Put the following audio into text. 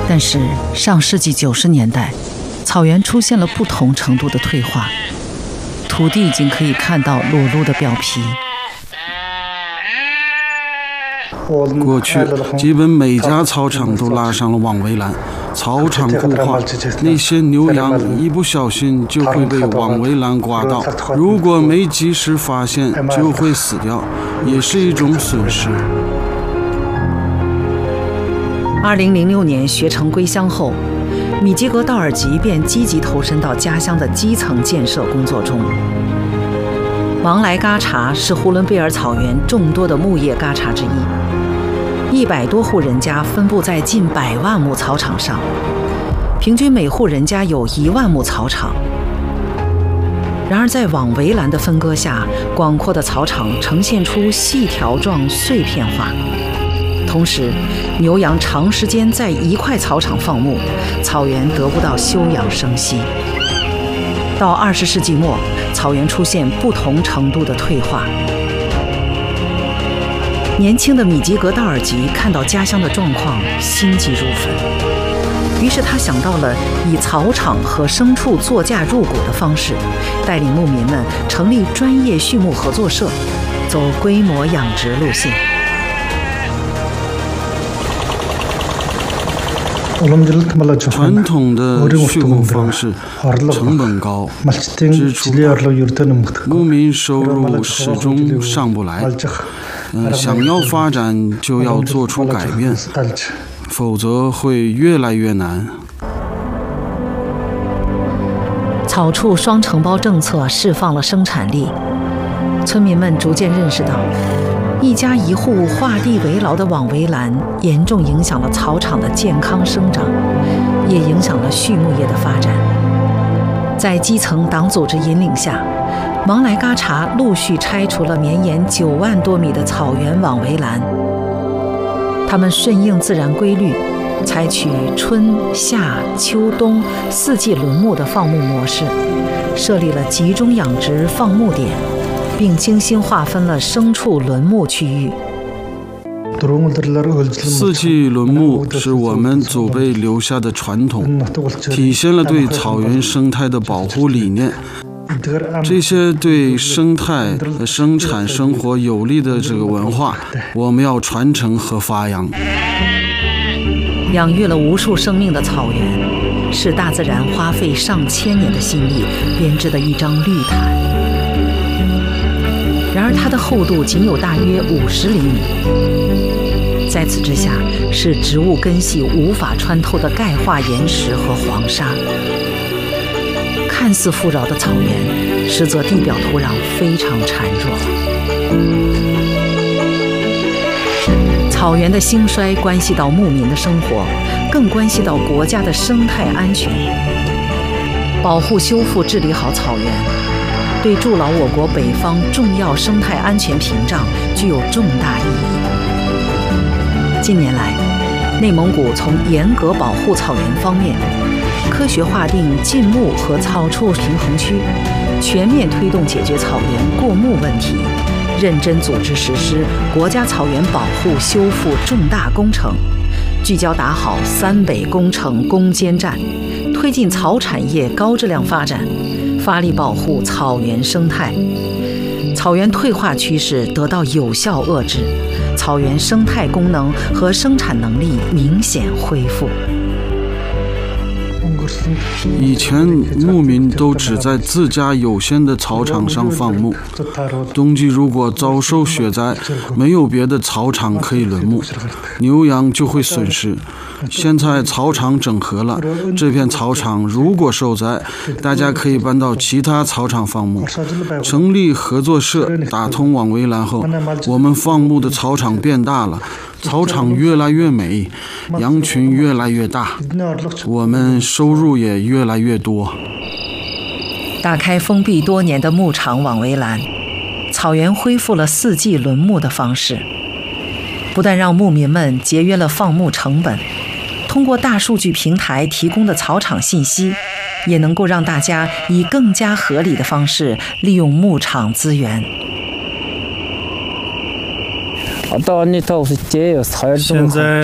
但是上世纪90年代，草原出现了不同程度的退化，土地已经可以看到裸露的表皮。 过去基本每家草场都拉上了网围栏，草场固化，那些牛羊一不小心就会被网围栏刮到，如果没及时发现就会死掉，也是一种损失。 2006年学成归乡后，米吉格道尔吉便积极投身到家乡的基层建设工作中。芒莱嘎查是呼伦贝尔草原众多的牧业嘎查之一，100多户人家分布在近100万亩草场上，平均每户人家有1万亩草场。然而在网围栏的分割下，广阔的草场呈现出细条状碎片化，同时牛羊长时间在一块草场放牧，草原得不到休养生息。到20世纪末，草原出现不同程度的退化。年轻的米吉格道尔吉看到家乡的状况，心急如焚，于是他想到了以草场和牲畜作价入股的方式，带领牧民们成立专业畜牧合作社，走规模养殖路线。 传统的畜牧方式成本高，支出大，牧民收入始终上不来。想要发展就要做出改变，否则会越来越难。 草畜双承包政策释放了生产力，村民们逐渐认识到，一家一户划地为牢的网围栏严重影响了草场的健康生长，也影响了畜牧业的发展。在基层党组织引领下，芒莱嘎查陆续拆除了绵延9万多米的草原网围栏。他们顺应自然规律，采取春夏秋冬4季轮牧的放牧模式，设立了集中养殖放牧点，并精心划分了牲畜轮牧区域。 4季轮牧是我们祖辈留下的传统，体现了对草原生态的保护理念。这些对生态和生产生活有利的这个文化，我们要传承和发扬。 养育了无数生命的草原，是大自然花费上千年的心力编织的一张绿毯。然而它的厚度仅有大约50厘米，在此之下是植物根系无法穿透的钙化岩石和黄沙。看似富饶的草原，实则地表土壤非常孱弱。草原的兴衰关系到牧民的生活，更关系到国家的生态安全。保护、修复、治理好草原，对筑牢我国北方重要生态安全屏障具有重大意义。近年来，内蒙古从严格保护草原方面，科学划定禁牧和草畜平衡区，全面推动解决草原过牧问题，认真组织实施国家草原保护修复重大工程，聚焦打好3北工程攻坚战，推进草产业高质量发展，发力保护草原生态。草原退化趋势得到有效遏制，草原生态功能和生产能力明显恢复。 以前牧民都只在自家有限的草场上放牧，冬季如果遭受雪灾，没有别的草场可以轮牧，牛羊就会损失。现在草场整合了，这片草场如果受灾，大家可以搬到其他草场放牧。成立合作社，打通网围栏后，我们放牧的草场变大了，草场越来越美，羊群越来越大，我们收入也越来越多。 打开封闭多年的牧场网围栏，草原恢复了4季轮牧的方式，不但让牧民们节约了放牧成本，通过大数据平台提供的草场信息，也能够让大家以更加合理的方式利用牧场资源。 现在